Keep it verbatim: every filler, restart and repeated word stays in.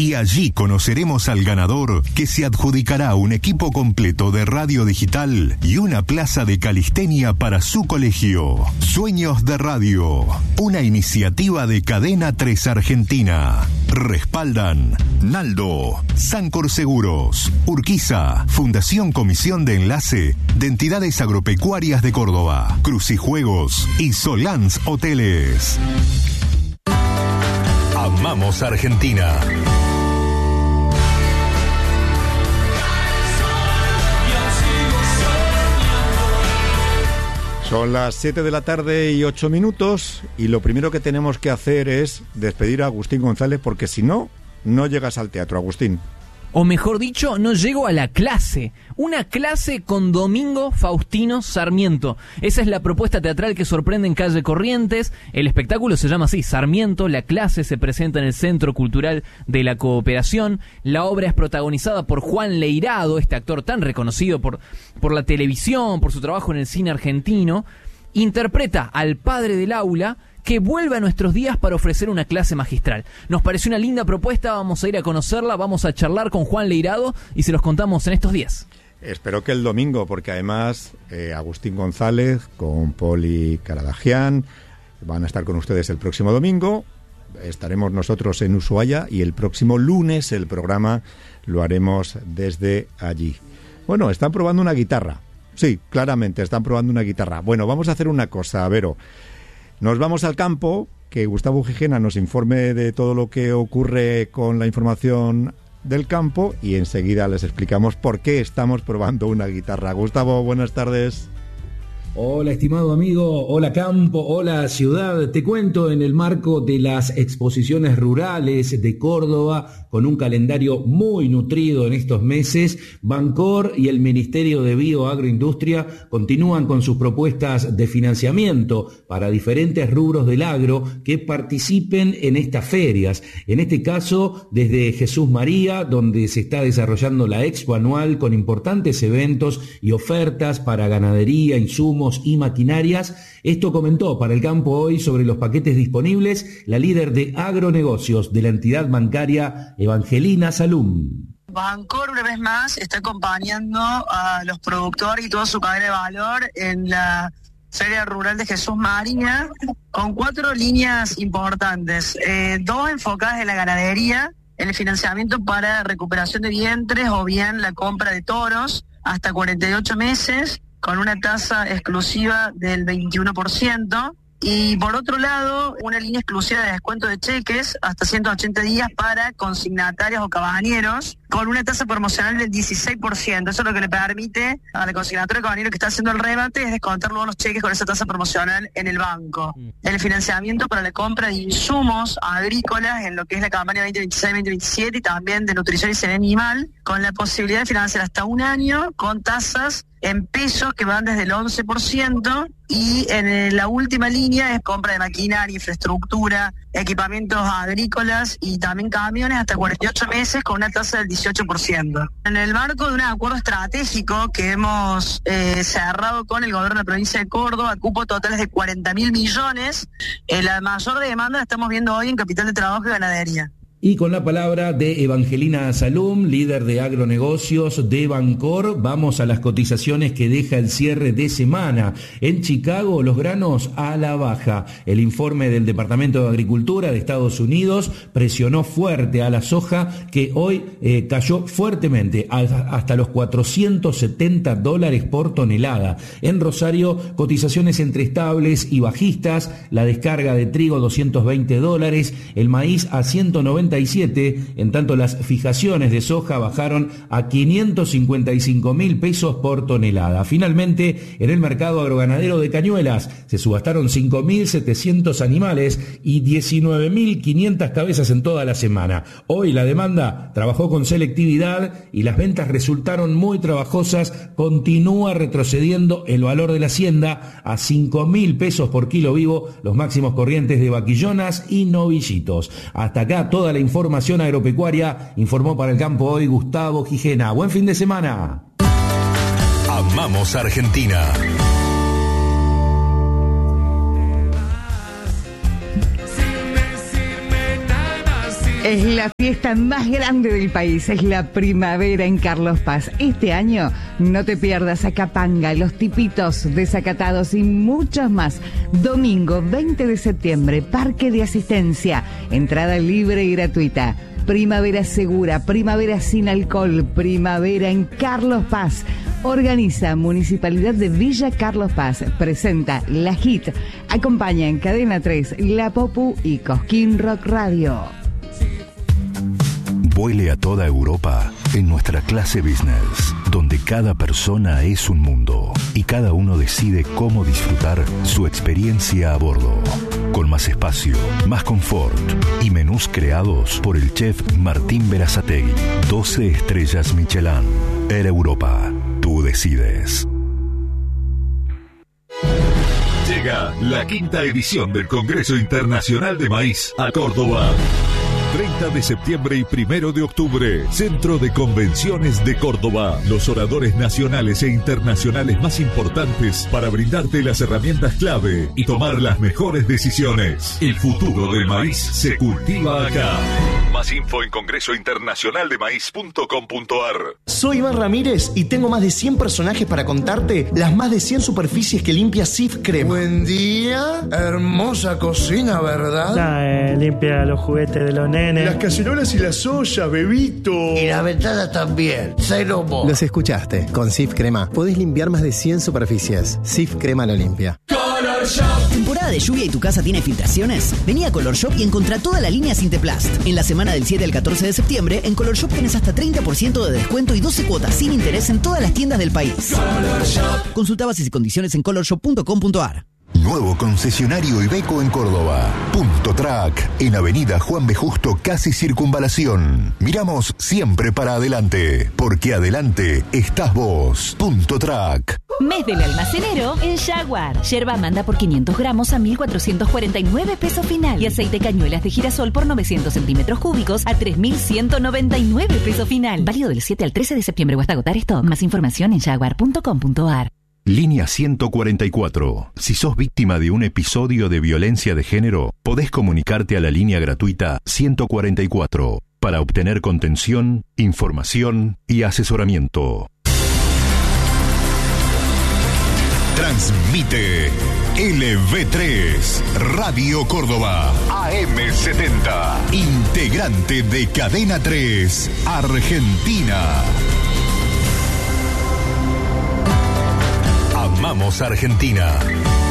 y allí conoceremos al ganador que se adjudicará un equipo completo de radio digital y una plaza de calistenia para su colegio. Sueños de Radio, una iniciativa de Cadena tres Argentina. Respaldan Naldo, Sancor Seguros, Urquiza, Fundación Comisión de Enlace de Entidades Agropecuarias de Córdoba, Crucijuegos y Solans Hoteles. Amamos Argentina. Son las siete de la tarde y ocho minutos y lo primero que tenemos que hacer es despedir a Agustín González porque si no, no llegas al teatro, Agustín. O mejor dicho, no llego a la clase. Una clase con Domingo Faustino Sarmiento. Esa es la propuesta teatral que sorprende en Calle Corrientes. El espectáculo se llama así, Sarmiento. La clase se presenta en el Centro Cultural de la Cooperación. La obra es protagonizada por Juan Leirado, este actor tan reconocido por, por la televisión, por su trabajo en el cine argentino. Interpreta al padre del aula, que vuelve a nuestros días para ofrecer una clase magistral. Nos pareció una linda propuesta, vamos a ir a conocerla, vamos a charlar con Juan Leirado y se los contamos en estos días. Espero que el domingo, porque además eh, Agustín González con Poli Caradagian van a estar con ustedes el próximo domingo. Estaremos nosotros en Ushuaia y el próximo lunes el programa lo haremos desde allí. Bueno, están probando una guitarra. Sí, claramente, están probando una guitarra. Bueno, vamos a hacer una cosa, Vero. Nos vamos al campo, que Gustavo Gijena nos informe de todo lo que ocurre con la información del campo y enseguida les explicamos por qué estamos probando una guitarra. Gustavo, buenas tardes. Hola, estimado amigo, hola campo, hola ciudad. Te cuento en el marco de las exposiciones rurales de Córdoba, con un calendario muy nutrido en estos meses, Bancor y el Ministerio de Bioagroindustria continúan con sus propuestas de financiamiento para diferentes rubros del agro que participen en estas ferias. En este caso, desde Jesús María, donde se está desarrollando la expo anual con importantes eventos y ofertas para ganadería, insumos y maquinarias. Esto comentó para el campo hoy sobre los paquetes disponibles la líder de agronegocios de la entidad bancaria, Evangelina Salum. Bancor, una vez más, está acompañando a los productores y toda su cadena de valor en la Feria Rural de Jesús María, con cuatro líneas importantes, eh, dos enfocadas en la ganadería, en el financiamiento para recuperación de vientres o bien la compra de toros hasta cuarenta y ocho meses, con una tasa exclusiva del veintiuno por ciento. Y por otro lado, una línea exclusiva de descuento de cheques hasta ciento ochenta días para consignatarios o cabañeros, con una tasa promocional del dieciséis por ciento. Eso es lo que le permite a la consignataria o cabañero que está haciendo el rebate es descontar luego los cheques con esa tasa promocional en el banco. El financiamiento para la compra de insumos agrícolas en lo que es la campaña veinte veintiséis veinte veintisiete y también de nutrición y salud animal, con la posibilidad de financiar hasta un año con tasas en pesos que van desde el once por ciento, y en la última línea es compra de maquinaria, infraestructura, equipamientos agrícolas y también camiones hasta cuarenta y ocho meses con una tasa del dieciocho por ciento. En el marco de un acuerdo estratégico que hemos eh, cerrado con el gobierno de la provincia de Córdoba, cupo totales de cuarenta mil millones, eh, la mayor demanda la estamos viendo hoy en capital de trabajo y ganadería. Y con la palabra de Evangelina Salum, líder de agronegocios de Bancor, vamos a las cotizaciones que deja el cierre de semana. En Chicago, los granos a la baja. El informe del Departamento de Agricultura de Estados Unidos presionó fuerte a la soja, que hoy eh, cayó fuertemente hasta los cuatrocientos setenta dólares por tonelada. En Rosario, cotizaciones entre estables y bajistas. La descarga de trigo doscientos veinte dólares, el maíz a ciento noventa y siete, en tanto las fijaciones de soja bajaron a quinientos cincuenta y cinco mil pesos por tonelada. Finalmente, en el mercado agroganadero de Cañuelas se subastaron cinco mil setecientos animales y diecinueve mil quinientas cabezas en toda la semana. Hoy la demanda trabajó con selectividad y las ventas resultaron muy trabajosas. Continúa retrocediendo el valor de la hacienda a cinco mil pesos por kilo vivo, los máximos corrientes de vaquillonas y novillitos. Hasta acá toda la información agropecuaria, informó para el campo hoy Gustavo Gijena. Buen fin de semana. Amamos Argentina. Sin decirme nada, si Es la fiesta más grande del país, es la primavera en Carlos Paz. Este año no te pierdas a Capanga, Los Tipitos, Desacatados y muchos más. Domingo veinte de septiembre, Parque de Asistencia, entrada libre y gratuita. Primavera segura, primavera sin alcohol, primavera en Carlos Paz. Organiza Municipalidad de Villa Carlos Paz. Presenta La Hit. Acompaña en Cadena tres, La Popu y Cosquín Rock Radio. Vuele a toda Europa en nuestra clase business, donde cada persona es un mundo y cada uno decide cómo disfrutar su experiencia a bordo. Con más espacio, más confort y menús creados por el chef Martín Berazategui. doce estrellas Michelin. Air Europa. Tú decides. Llega la quinta edición del Congreso Internacional de Maíz a Córdoba. treinta de septiembre y primero de octubre, Centro de Convenciones de Córdoba. Los oradores nacionales e internacionales más importantes para brindarte las herramientas clave y tomar las mejores decisiones. El futuro del maíz se cultiva acá. Más info en congreso internacional de maíz punto com punto a r. Soy Iván Ramírez y tengo más de cien personajes para contarte las más de cien superficies que limpia Sif Crema. Buen día, hermosa cocina, ¿verdad? Nah, eh, limpia los juguetes de los nenes. Las cacerolas y las ollas, bebito. Y la ventana también. Cero mo. Los escuchaste. Con Sif Crema podés limpiar más de cien superficies. Sif Crema lo limpia. Color Shop. ¿Temporada de lluvia y tu casa tiene filtraciones? Vení a Color Shop y encontrá toda la línea Sinteplast. En la semana del siete al catorce de septiembre, en Color Shop tenés hasta treinta por ciento de descuento y doce cuotas sin interés en todas las tiendas del país. Color Shop. Consulta bases y condiciones en color shop punto com punto a r. Nuevo concesionario Iveco en Córdoba. Punto Track, en Avenida Juan B. Justo, casi Circunvalación. Miramos siempre para adelante, porque adelante estás vos. Punto Track. Mes del almacenero en Jaguar. Yerba manda por quinientos gramos a mil cuatrocientos cuarenta y nueve pesos final. Y aceite cañuelas de girasol por novecientos centímetros cúbicos a tres mil ciento noventa y nueve pesos final. Válido del siete al trece de septiembre o hasta agotar stock. Más información en jaguar punto com punto a r. Línea ciento cuarenta y cuatro. Si sos víctima de un episodio de violencia de género, podés comunicarte a la línea gratuita ciento cuarenta y cuatro para obtener contención, información y asesoramiento. Transmite L V tres, Radio Córdoba, A M setenta, integrante de Cadena tres, Argentina. Amamos Argentina.